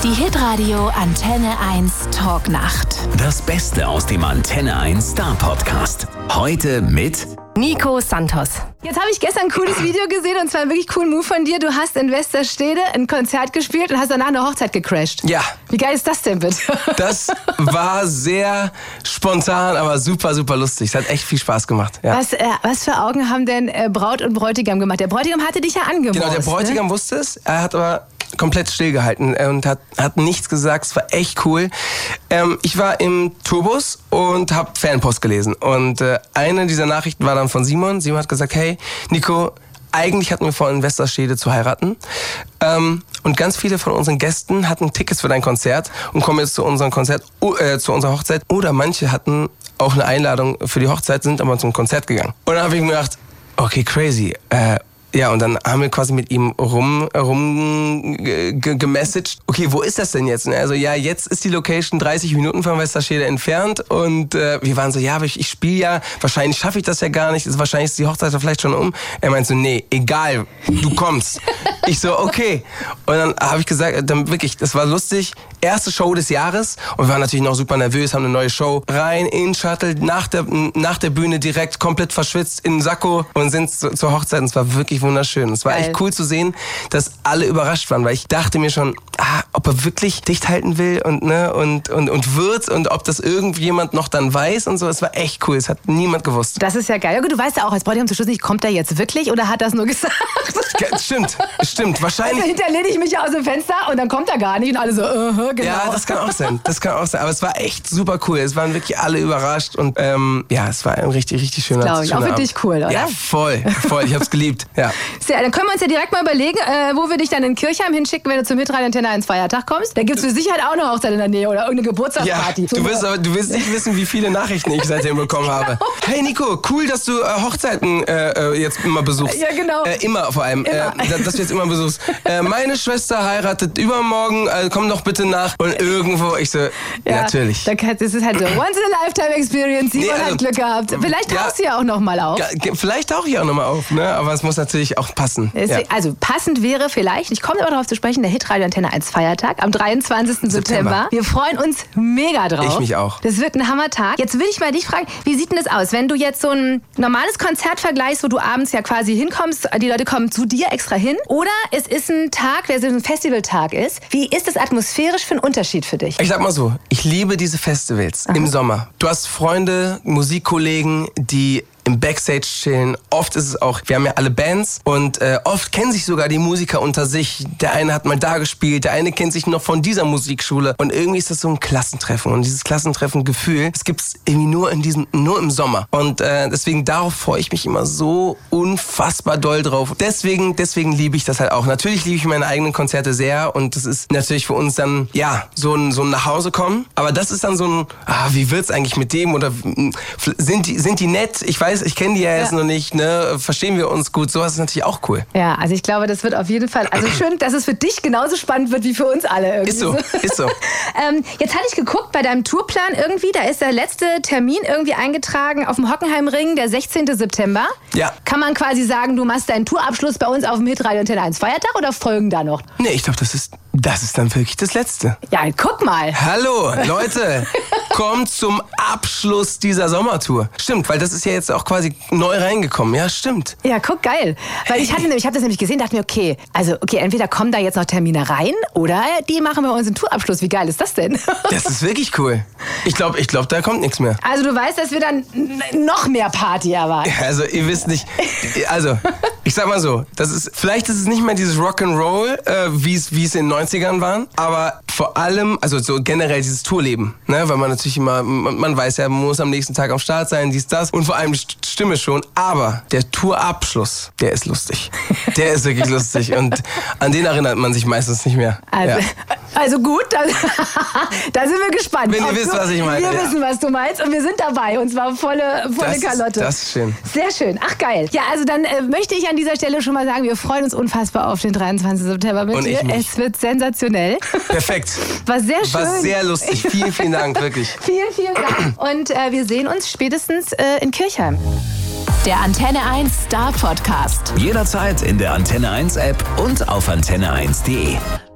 Die Hitradio Antenne 1 Talknacht. Das Beste aus dem Antenne 1 Star Podcast. Heute mit Nico Santos. Jetzt habe ich gestern ein cooles Video gesehen und zwar einen wirklich coolen Move von dir. Du hast in Westerstede ein Konzert gespielt und hast danach eine Hochzeit gecrasht. Ja. Wie geil ist das denn bitte? Das war sehr spontan, aber super, super lustig. Es hat echt viel Spaß gemacht. Ja. Was für Augen haben denn Braut und Bräutigam gemacht? Der Bräutigam hatte dich ja angemorst. Genau, der Bräutigam wusste es. Er hat aber komplett stillgehalten und hat nichts gesagt. Es war echt cool. Ich war im Tourbus und habe Fanpost gelesen. Und eine dieser Nachrichten war dann von Simon. Simon hat gesagt, hey, Nico, eigentlich hatten wir vor, in Westerstede zu heiraten. Und ganz viele von unseren Gästen hatten Tickets für dein Konzert und kommen jetzt zu unserem Konzert, zu unserer Hochzeit. Oder manche hatten auch eine Einladung für die Hochzeit, sind aber zum Konzert gegangen. Und dann habe ich mir gedacht, okay, crazy. Ja, und dann haben wir quasi mit ihm gemessaged. Okay, wo ist das denn jetzt? Also ja, jetzt ist die Location 30 Minuten von Westerstede entfernt und wir waren so, ja, aber ich spiele ja, wahrscheinlich schaffe ich das ja gar nicht, wahrscheinlich ist die Hochzeit vielleicht schon um. Er meint so, nee, egal, du kommst. Ich so, okay. Und dann habe ich gesagt, dann wirklich, das war lustig, erste Show des Jahres und wir waren natürlich noch super nervös, haben eine neue Show rein in Shuttle, nach der Bühne direkt komplett verschwitzt in den Sakko und sind zur Hochzeit und es war wirklich wunderschön. Es war echt cool zu sehen, dass alle überrascht waren, weil ich dachte mir schon, ob er wirklich dicht halten will und wird und ob das irgendjemand noch dann weiß und so. Es war echt cool. Es hat niemand gewusst. Das ist ja geil. Du weißt ja auch als Bräutigam zum Schluss nicht, kommt er jetzt wirklich oder hat er es nur gesagt? Stimmt. Wahrscheinlich. Also hinterher lehne ich mich aus dem Fenster und dann kommt er gar nicht und alle so, genau. Ja, das kann auch sein. Aber es war echt super cool. Es waren wirklich alle überrascht und es war ein richtig, richtig schöner Abend. Glaube ich. Auch für dich cool, oder? Ja, voll. Ich hab's geliebt. Ja. Sehr, dann können wir uns ja direkt mal überlegen, wo wir dich dann in Kirchheim hinschicken, wenn du zum Hitradio Antenne 1 Feiertag kommst. Da gibt's für Sicherheit auch eine Hochzeit in der Nähe oder irgendeine Geburtstagsparty. Ja, du willst nicht wissen, wie viele Nachrichten ich seitdem bekommen habe. Hey Nico, cool, dass du Hochzeiten jetzt immer besuchst. Ja, genau. Immer vor allem. Dass du jetzt immer besuchst. Meine Schwester heiratet übermorgen, komm doch bitte nach. Und irgendwo, ich so, natürlich. Das ist halt so Once-in-a-Lifetime-Experience. Simon hat Glück gehabt. Vielleicht tauchst du ja auch noch mal auf. Vielleicht tauche ich auch noch mal auf, ne? Aber es muss natürlich auch passen. Also passend wäre vielleicht, ich komme aber darauf zu sprechen, der Hitradio Antenne 1 Feiertag am 23. September. Wir freuen uns mega drauf. Ich mich auch. Das wird ein Hammertag. Jetzt will ich mal dich fragen, wie sieht denn das aus, wenn du jetzt so ein normales Konzert vergleichst, wo du abends ja quasi hinkommst, die Leute kommen zu dir extra hin, oder es ist ein Tag, der so ein Festivaltag ist. Wie ist das atmosphärisch für einen Unterschied für dich? Ich sag mal so, ich liebe diese Festivals im Sommer. Du hast Freunde, Musikkollegen, die im Backstage chillen. Oft ist es auch, wir haben ja alle Bands und oft kennen sich sogar die Musiker unter sich. Der eine hat mal da gespielt, der eine kennt sich noch von dieser Musikschule und irgendwie ist das so ein Klassentreffen und dieses Klassentreffen-Gefühl, das gibt's irgendwie nur im Sommer und deswegen darauf freue ich mich immer so unfassbar doll drauf. Deswegen liebe ich das halt auch. Natürlich liebe ich meine eigenen Konzerte sehr und das ist natürlich für uns dann, so ein Nachhause kommen, aber das ist dann so ein, wie wird's eigentlich mit dem oder sind die nett? Ich weiß, ich kenne die ja jetzt noch nicht, ne? Verstehen wir uns gut? Sowas ist natürlich auch cool. Ja, also ich glaube, das wird auf jeden Fall, also schön, dass es für dich genauso spannend wird wie für uns alle irgendwie. Ist so. Jetzt hatte ich geguckt bei deinem Tourplan irgendwie, da ist der letzte Termin irgendwie eingetragen auf dem Hockenheimring, der 16. September. Ja. Kann man quasi sagen, du machst deinen Tourabschluss bei uns auf dem Hitradio Antenne 1 Feiertag oder folgen da noch? Nee, ich glaube, das ist dann wirklich das Letzte. Ja, guck mal. Hallo, Leute, kommt zum Abschluss dieser Sommertour. Stimmt, weil das ist ja jetzt auch quasi neu reingekommen. Ja, stimmt. Ja, guck, geil. Weil ich habe das nämlich gesehen, dachte mir, okay, entweder kommen da jetzt noch Termine rein oder die machen wir uns einen Tourabschluss. Wie geil ist das denn? Das ist wirklich cool. Ich glaube, da kommt nichts mehr. Also du weißt, dass wir dann noch mehr Party erwarten. Also ihr wisst nicht, ich sag mal so, vielleicht ist es nicht mehr dieses Rock'n'Roll, wie es in den 90ern waren, aber vor allem, also so generell dieses Tourleben, ne, weil man natürlich immer, man weiß ja, man muss am nächsten Tag am Start sein, dies, das und vor allem die Stimme schon, aber der Tourabschluss, der ist lustig. Der ist wirklich lustig und an den erinnert man sich meistens nicht mehr. Also gut, da sind wir gespannt. Wenn ihr wisst, was ich meine. Wir wissen, was du meinst und wir sind dabei und zwar volle Kalotte. Das ist schön. Sehr schön. Ach geil. Ja, also dann möchte ich an dieser Stelle schon mal sagen, wir freuen uns unfassbar auf den 23. September mit dir. Es wird sensationell. Perfekt. War sehr schön. War sehr lustig. Vielen, vielen Dank, wirklich. Vielen, vielen Dank. Und wir sehen uns spätestens in Kirchheim. Der Antenne 1 Star Podcast. jederzeit in der Antenne 1 App und auf antenne1.de.